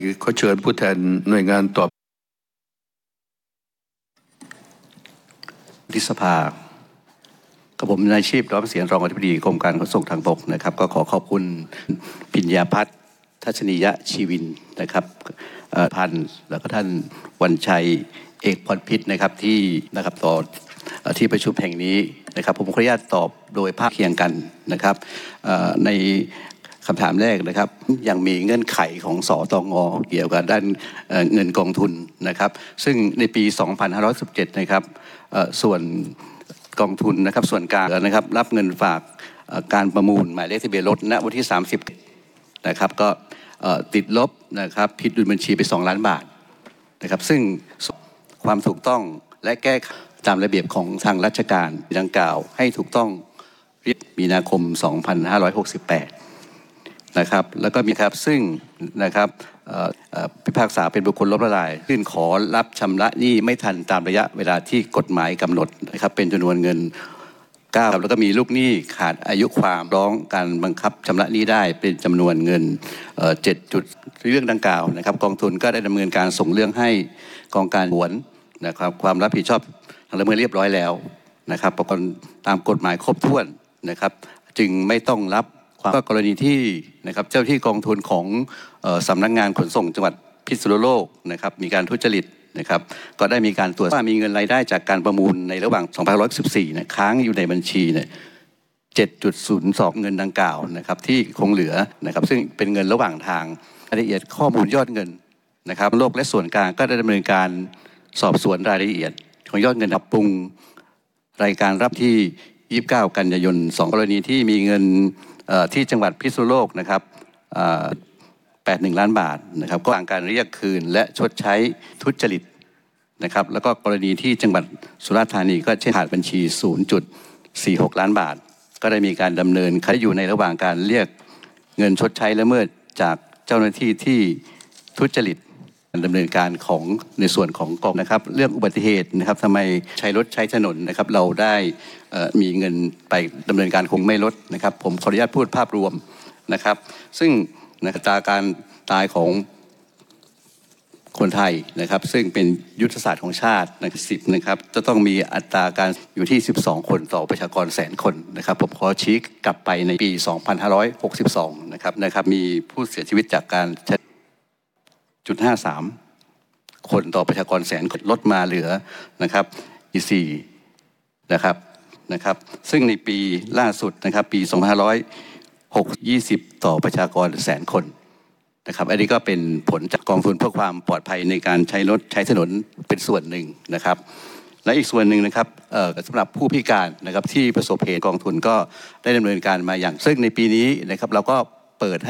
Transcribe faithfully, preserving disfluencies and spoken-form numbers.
ขอเชิญผู้แทนหน่วยงานตอบที่สภากับผมนายชีพร้อมเสียงรองอธิบดีกรมการขนส่งทางบกนะครับก็ขอขอบคุณปิญญาพัฒน์ทัศนียชีวินนะครับพันแล้วก็ท่านวันชัยเอกพรพิษนะครับที่นะครับต่อที่ประชุมแห่งนี้นะครับผมขออนุญาตตอบโดยภาคเคียงกันนะครับในคำถามแรกนะครับยังมีเงื่อนไขของสตง.เกี่ยวกับด้านเงินกองทุนนะครับซึ่งในปีสองพันห้าร้อยสิบเจ็ดนะครับส่วนกองทุนนะครับส่วนกลางนะครับรับเงินฝากการประมูลหมายเลขทะเบียนรถณวันที่สามสิบนะครับก็ติดลบนะครับผิดดุลบัญชีไปสองล้านบาทนะครับซึ่งความถูกต้องและแก้ตามระเบียบของทางราชการดังกล่าวให้ถูกต้องมีนาคมสองพันห้าร้อยหกสิบแปดนะครับแล้วก็มีครับซึ่งนะครับพิพากษาเป็นบุคคลล้มละลายยื่นขอรับชำระหนี้ไม่ทันตามระยะเวลาที่กฎหมายกำหนดนะครับเป็นจำนวนเงินเก้าแล้วก็มีลูกหนี้ขาดอายุความร้องการบังคับชำระหนี้ได้เป็นจำนวนเงินเจ็ดจุดเรื่องดังกล่าวนะครับกองทุนก็ได้ดำเนินการส่งเรื่องให้กองการหวนนะครับความรับผิดชอบทางละเมิดเรียบร้อยแล้วนะครับประกอบตามกฎหมายครบถ้วนนะครับจึงไม่ต้องรับความกรณีที่นะครับเจ้าที่กองทุนของสำนักงานขนส่งจังหวัดพิษณุโลกนะครับมีการทุจริตนะครับก็ได้มีการตรวจว่ามีเงินรายได้จากการประมูลในระหว่างสองพันห้าร้อยสิบสี่เนี่ยค้างอยู่ในบัญชีเนี่ย เจ็ดจุดศูนย์สอง เงินดังกล่าวนะครับที่คงเหลือนะครับซึ่งเป็นเงินระหว่างทางรายละเอียดข้อมูลยอดเงินนะครับโลกและส่วนกลางก็ได้ดำเนินการสอบสวนรายละเอียดของยอดเงินปรับปรุงรายการรับที่ยี่สิบเก้ากันยายนสองกรณีที่มีเงินที่จังหวัดพิษณุโลกนะครับแปดสิบเอ็ดล้านบาทนะครับก็ทางการเรียกคืนและชดใช้ทุจริตนะครับแล้วก็กรณีที่จังหวัดสุราษฎร์ธานีก็เช่นขาดบัญชี ศูนย์จุดสี่หก ล้านบาทก็ได้มีการดำเนินคดีอยู่ในระหว่างการเรียกเงินชดใช้ละเมิดจากเจ้าหน้าที่ที่ทุจริตดำเนินการของในส่วนของกองนะครับเรื่องอุบัติเหตุนะครับทำไมใช้รถใช้ถนนนะครับเราได้มีเงินไปดำเนินการคงไม่ลดนะครับผมขออนุญาตพูดภาพรวมนะครับซึ่งอัตราการตายของคนไทยนะครับซึ่งเป็นยุทธศาสตร์ของชาตินะครับสิบนะครับจะต้องมีอัตราการอยู่ที่สิบสองคนต่อประชากรแสนคนนะครับผมขอชี้กลับไปในปีสองพันห้าร้อยหกสิบสองนะครับนะครับมีผู้เสียชีวิตจากการจุดห้าสามคนต่อประชากรแสนคนลดมาเหลือนะครับสี่นะครับนะครับซึ่งในปีล่าสุดนะครับปีสองพันห้าร้อยหกยี่สิบต่อประชากรแสนคนนะครับอันนี้ก็เป็นผลจากกองทุนเพื่อความปลอดภัยในการใช้รถใช้ถนนเป็นส่วนหนึ่งนะครับและอีกส่วนหนึ่งนะครับสำหรับผู้พิการนะครับที่ประสบเหตุกองทุนก็ได้ดำเนินการมาอย่างซึ่งในปีนี้นะครับเราก็เปิด